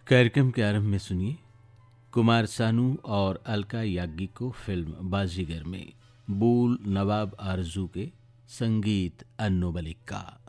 कार्यक्रम के आरंभ में सुनिए कुमार सानू और अलका याग्निक को फिल्म बाजीगर में बोल नवाब आरजू के, संगीत अन्नू मलिक का।